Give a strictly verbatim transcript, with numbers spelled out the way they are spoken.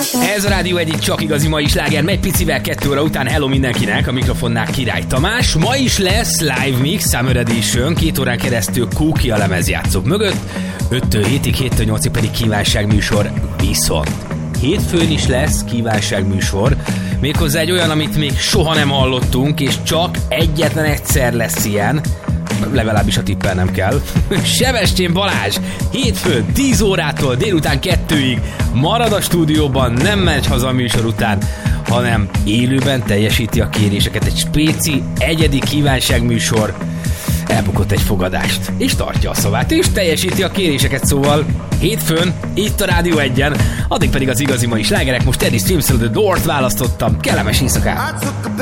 Ez a Rádió egyik csak igazi mai sláger, megy picivel kettő óra után. Hello mindenkinek, a mikrofonnál Király Tamás. Ma is lesz Live Mix Summer Edition, két órán keresztül Kóki a lemezjátszók mögött, öttől hétig, héttől nyolcig pedig kívánságműsor. Viszont hétfőn is lesz kívánságműsor, méghozzá egy olyan, amit még soha nem hallottunk, és csak egyetlen egyszer lesz ilyen, legalábbis a tippel nem kell. Sebestyén Balázs hétfőn tíz órától délután kettőig marad a stúdióban, nem megy haza a műsor után, hanem élőben teljesíti a kéréseket. Egy spéci, egyedi kívánságműsor. Elbukott egy fogadást, és tartja a szavát, és teljesíti a kéréseket, szóval hétfőn, itt a Rádió egyen, addig pedig az igazi mai slágerek. Most Eddie Streamsről The Door-t választottam. Kellemes éjszakát!